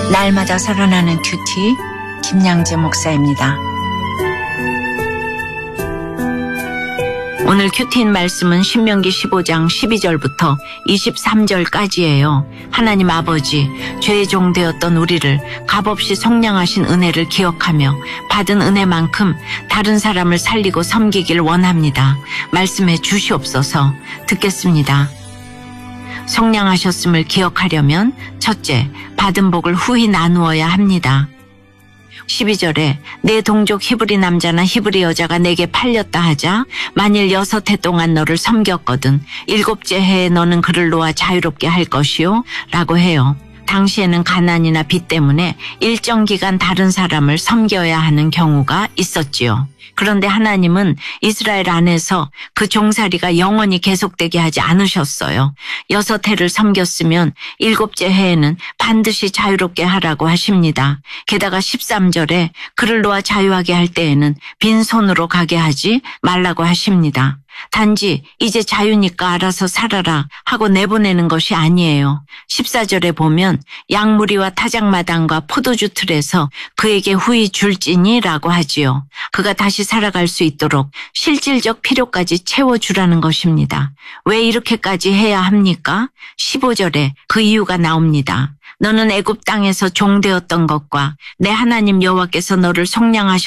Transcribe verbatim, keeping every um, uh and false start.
날마다 살아나는 큐티 김양재 목사입니다. 오늘 큐티인 말씀은 신명기 십오 장 십이 절부터 이십삼 절까지예요. 하나님 아버지, 죄의 종 되었던 우리를 값없이 속량하신 은혜를 기억하며 받은 은혜만큼 다른 사람을 살리고 섬기길 원합니다. 말씀해 주시옵소서. 듣겠습니다. 속량하셨음을 기억하려면 첫째, 받은 복을 후히 나누어야 합니다. 십이 절에 내 동족 히브리 남자나 히브리 여자가 내게 팔렸다 하자 만일 여섯 해 동안 너를 섬겼거든 일곱째 해에 너는 그를 놓아 자유롭게 할 것이요 라고 해요. 당시에는 가난이나 빚 때문에 일정 기간 다른 사람을 섬겨야 하는 경우가 있었지요. 그런데 하나님은 이스라엘 안에서 그 종살이가 영원히 계속되게 하지 않으셨어요. 여섯 해를 섬겼으면 일곱째 해에는 반드시 자유롭게 하라고 하십니다. 게다가 십삼 절에 그를 놓아 자유하게 할 때에는 빈손으로 가게 하지 말라고 하십니다. 단지 이제 자유니까 알아서 살아라 하고 내보내는 것이 아니에요. 십사 절에 보면 양무리와 타작마당과 포도주 틀에서 그에게 후히 줄지니라고 하지요. 그가 다시 살아갈 수 있도록 실질적 필요까지 채워주라는 것입니다. 왜 이렇게까지 해야 합니까? 십오 절에 그 이유가 나옵니다. 너는 애굽 땅에서 종되었던 것과 내 하나님 여호와께서 너를 속량하셨